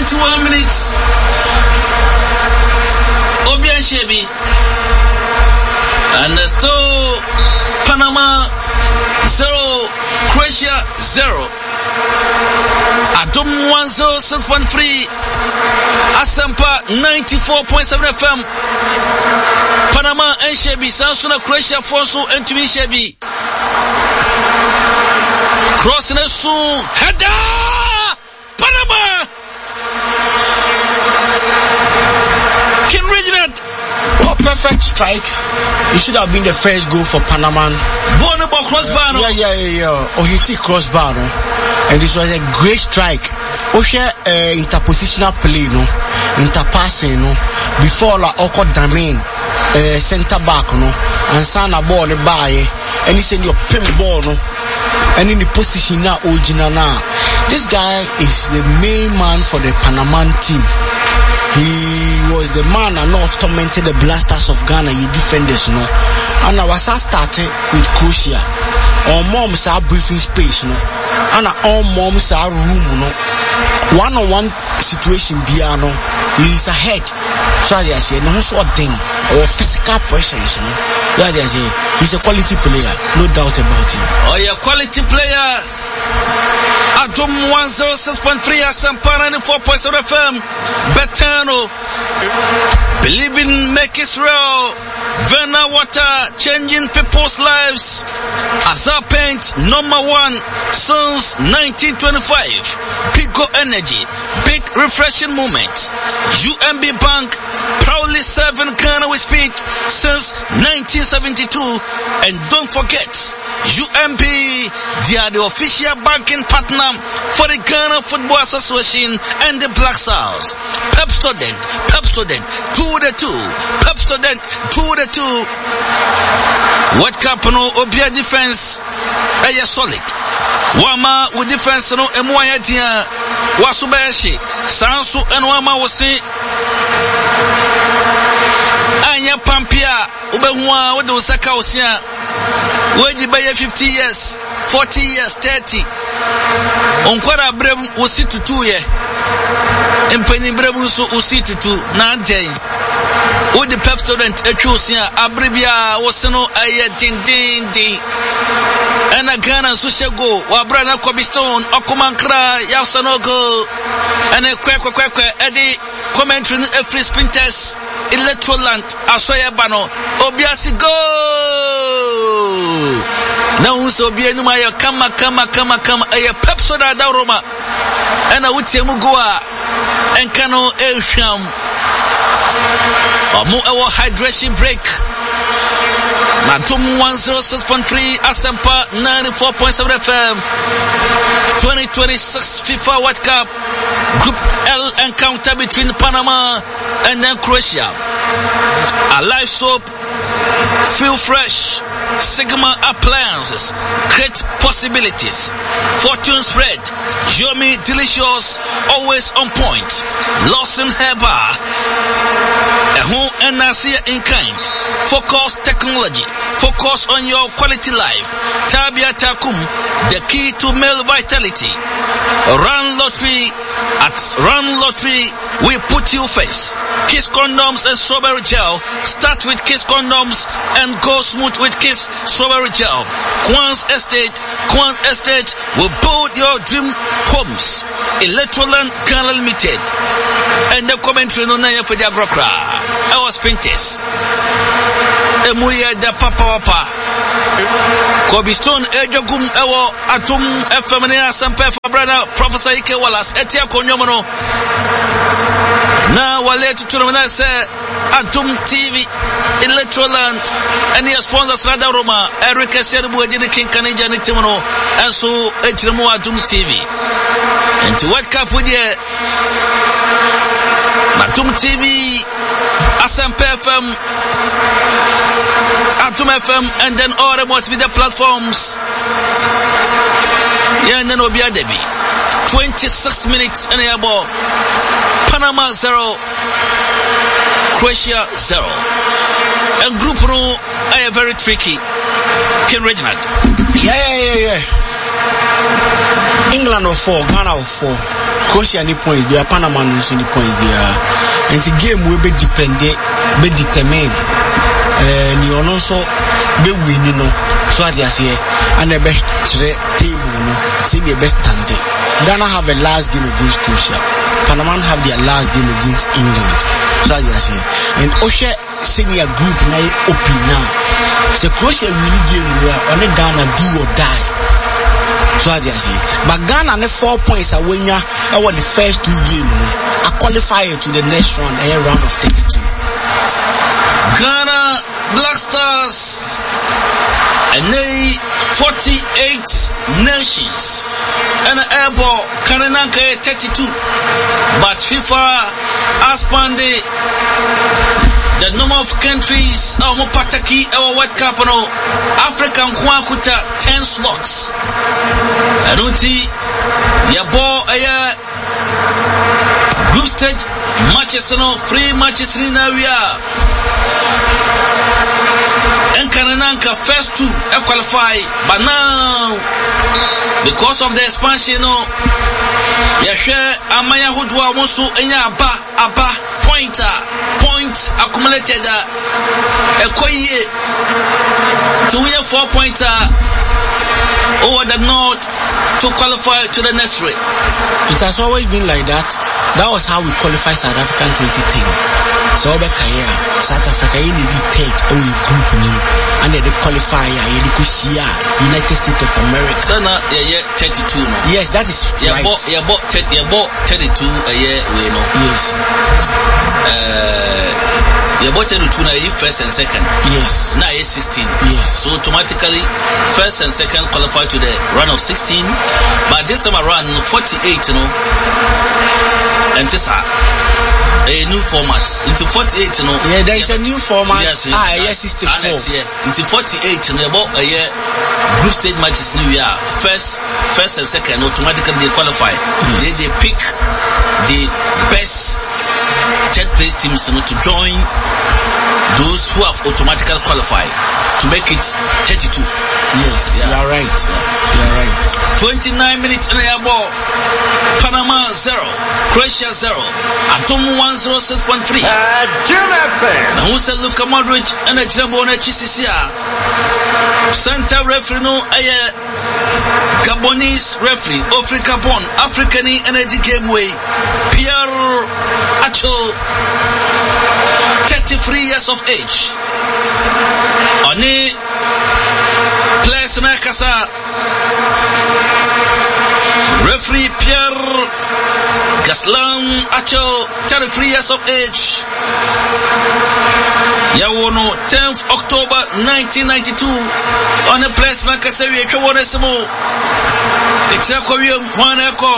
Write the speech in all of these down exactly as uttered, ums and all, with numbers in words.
ninety-one minutes. Obian Shebi. And still Panama zero, Croatia zero. Atom one oh six point three, Asampa ninety-four point seven F M. Panama and Shebi, Sansuna Croatia Fonso and Tumi Shebi. Crossing a soon, header! Panama! Ken Reginald. Oh, perfect strike. It should have been the first goal for Panama. Born about crossbar. Uh, yeah, yeah, yeah, yeah. Oh, he took crossbar. No? And this was a great strike. Oh, share uh, interpositional play, no? Interpassing, no? Before la Oko Damin, uh, center back, no? And Sana ball the by, and he said your pin ball, no? And in the position now, original now. This guy is the main man for the Panaman team. He was the man and not tormented the Blasters of Ghana, he defenders, no. And I was starting with Croatia. Our moms are briefing space, no. And our moms are room, no. One on one situation, Biano, he is ahead. So I say, no sort thing or physical presence, no. So I say, he's a quality player, no doubt about him. Oh, yeah, quality player. Atom one oh six point three, Asampa ninety-four point seven F M. Betano. Believe in make Israel. Vena water changing people's lives. Azar Paint number one since nineteen twenty-five. Pico Energy, big refreshing moment. U M B Bank proudly serving Ghana with speed since nineteen seventy-two. And don't forget, U M B, they are the official banking partner for the Ghana Football Association and the Black Stars. Pepsodent, Pepsodent, two the two, Pepsodent, two the two. What Capano Obia defense, a solid. Wama with defense no Emuaya dia, Wasubashi, Sansu and Wama was say, Anya Pampia, Ubewa, what was a Kausia, where you buy fifty years, forty years, thirty. Onkwara Brem was sit to two year. And Penny Brem was sit to two, nine day. With the Pepsodent, a chosia, Abribia was no aye ding ding ding. And a Ghana Sushago, Wabrana Kobistone, Okumankra, Yasanogo, and a quack quack Eddie commentary a free spin test, Electroland, Asoya Bano, Obiasi go! Now so be Maya, Kama, Kama, Kama, Kama, a Pepsoda Daroma, and a Utemugua, and Kano Elsham. A more hydration break. Matum one oh six point three, Asampa ninety-four point seven F M. twenty twenty-six FIFA World Cup Group L encounter between Panama and then Croatia. A live soap, feel fresh. Sigma appliances, great possibilities. Fortune spread, yummy, delicious, always on point. Lawson Hair Bar, a home and Nasia in kind. Focus technology, focus on your quality life. Tabia Takum, the key to male vitality. Run Lottery, at Run Lottery, we put you first. Kiss condoms and strawberry gel. Start with Kiss condoms and go smooth with Kiss strawberry gel. Quans Estate, Quans Estate will build your dream homes. Electroland Ghana Limited. And the commentary no naya for the agrokra. I was Pintes. Emuya da papa wapa. Kobistone Ejogum Ewo Atum Efemina Sampe Fabrana Professor Ike Wallace Etia Konyomono. Now wale tuturumana se Atum T V Electroland and the sponsors Rada Roma Eric Serbu Ejini King Kanija Nitimono and so Ejremu Atum T V. And to what cup with you Atum T V Asampe F M Atum F M and then all the multimedia platforms. Yeah, and then Obia Debi. twenty-six minutes and a ball. Panama zero, Croatia zero. And Group Ro are very tricky. Ken Reginald. Yeah, yeah, yeah, yeah. England of four, Ghana of four. Croatia any points, they are Panama no any points they are. And the game will be dependent, be determined. And you also be winning no. So as I say, and the best table no, see the best standing. Ghana have a last game against Croatia. Panama have their last game against England. So as I say, and Osha senior group now open now. So Croatia really game where on the Ghana do or die. So as I say, but Ghana the four points are winner. I won the first two games. I qualify to the next round, a round of thirty-two. Ghana Black Stars and they forty-eight nations and airball Kanananka thirty-two, but FIFA has expanded the number of countries our Mopataki our World Cup no African Kwakuta ten slots. Anuti yabo aya group stage matches no free matches in area. And Kanananka first two are qualified, but now because of the expansion no Yashe Amaya Hudwa Musu Enya Aba Aba pointer point accumulated a Ekoye to win four pointer over the north to qualify to the next rate. It has always been like that. That was how we qualify South African twenty ten. So Obekaya, South Africa in the third or group new and they qualify Yedikushia, United States of America. So now yeah thirty-two no. Yes, that is yeah, right. Bo, yeah, bo, yeah, bo, thirty-two a year we know. Yes. Uh yeah, but thirty-two now is first and second. Yes. Now is sixteen. Yes. So automatically first and second qualify to the round of sixteen. But this time around forty-eight, you know. And this a new format. Into forty-eight, you know. Yeah, there is a new format. Yes, ah, yes, sixty-four. Yeah. Into forty-eight, you know, about a year group stage matches new year. First, first and second automatically they qualify. Yes. Then they pick the best third place teams, you know, to join those who have automatically qualified to make it thirty-two. Yes, yeah. You are right. Yeah. You are right. twenty-nine minutes in the air ball. Panama zero, Croatia zero. Atom one zero six point three. Uh, Jim F M. Now who said Luka Modric and a Jambona Chisisia? Center referee no aye Gabonese referee, Ofri Gabon, African Energy Gameway, Pierre Acho, thirty-three years of age. Oni place na kasa referee Pierre Gaslam Acho, thirty-three years of age. Yawono tenth October nineteen ninety-two on a place na kasa we chwone simo ekira kwa wi hwana eko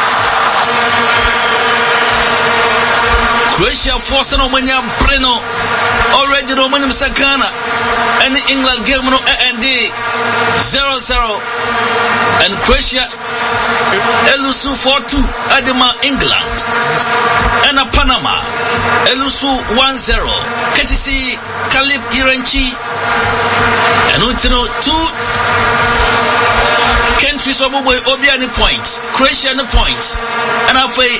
Croatia force no manya breno already no manya Ghana and England game no and zero zero and Croatia elusu four two adema England and a Panama elusu one zero Ketisi Kalib Iranchi and untino two countries of Obi Obiani points Croatia no points and afei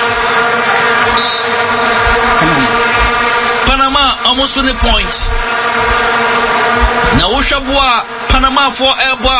Panama almost win the points. Now Ushabwa Panama for Elba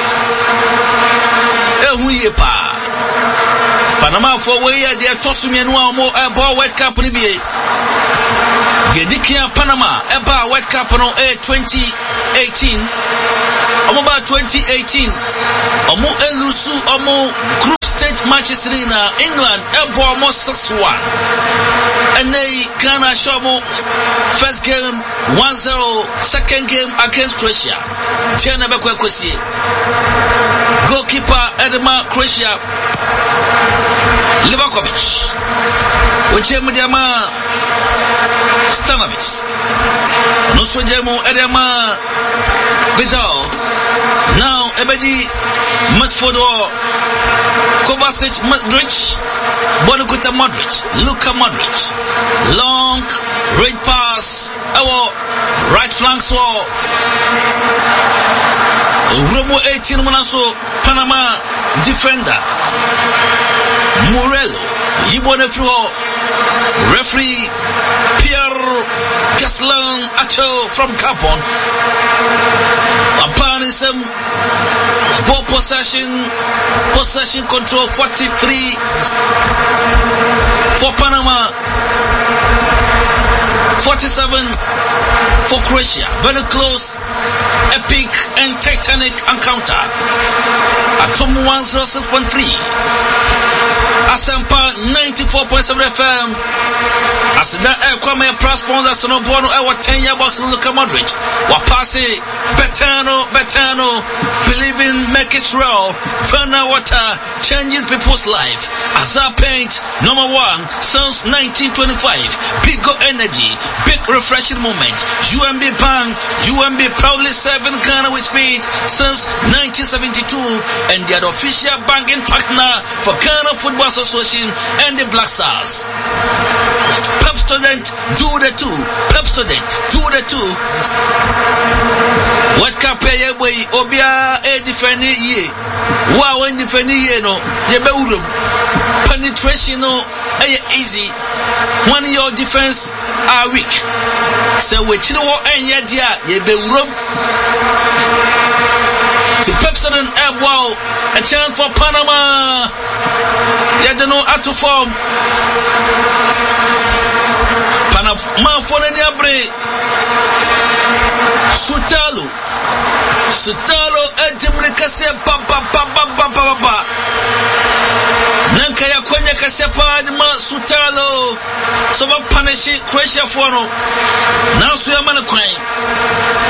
Ehuyepa Panama for where they are tossing me no more Elba World Cup N B A. Gedikia Panama Elba World Cup no A twenty eighteen. Omo ba twenty eighteen. Omo elusu omo group stage matches in England Elba almost six one. And they Ghana Shomo first game one zero, second game against Croatia. Tiana Bekwe Kosi. Goalkeeper Edema Croatia. Livakovic. Ujemu Jama Stanovic. Nusu Jemu Edema Vidal. Now Ebedi Matfodo Kovacic Modric. Bonukuta Modric, Luka Modric, long range pass, our right flank sword. Romo eighteen Monaso, Panama defender Morello, Yibone Fluo, referee Pierre Gaslan Acho from Capon. Upon some ball possession, possession control forty-three for Panama, forty-seven for Croatia. Very close, epic and titanic encounter. Atom one oh six point three, Asampa ninety-four point seven F M. Asida Kwame Press sponsor Sono Bono Ewa ten year box Luka Modric. Wapasi Betano Betano, believe in make it real. Fana water changing people's life. Azar Paint number one since nineteen twenty-five. Big go energy, big refreshing moment. U M B Bank, U M B proudly serving Ghana with speed since nineteen seventy-two, and they are the official banking partner for Ghana Football Association and the Black Stars. Pep student, do the two. Pep student, do the two. What can pay away? Obia a defending ye. Wow, when defending ye no, ye be urum. Penetration no, eh easy. One of your defense are weak. So we chill and yet ye be urum. The Pep student air wow, a chance for Panama. You don't know how to form. Panama for the Niabre. Sutalo. Sutalo Edimri Kasia Papa Papa Papa Papa. Nankaya Konya Kasia Padma Sutalo. So what punish Croatia for no. Now so you're man